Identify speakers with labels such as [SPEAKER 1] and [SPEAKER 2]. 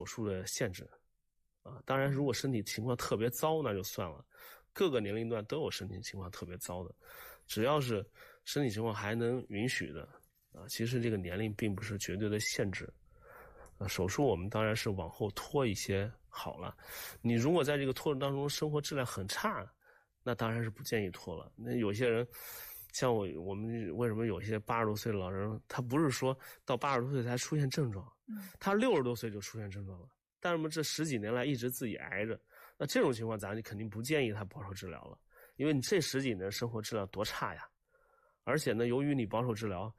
[SPEAKER 1] 术的限制啊。当然，如果身体情况特别糟，那就算了。各个年龄段都有身体情况特别糟的，只要是身体情况还能允许的啊，其实这个年龄并不是绝对的限制。手术我们当然是往后拖一些好了。你如果在这个拖当中生活质量很差，那当然是不建议拖了。那有些人像我们为什么有些80多岁的老人，他不是说到80多岁才出现症状，他60多岁就出现症状了，但是我们这10几年来一直自己挨着，那这种情况咱就肯定不建议他保守治疗了，因为你这10几年生活质量多差呀。而且呢，由于你保守治疗，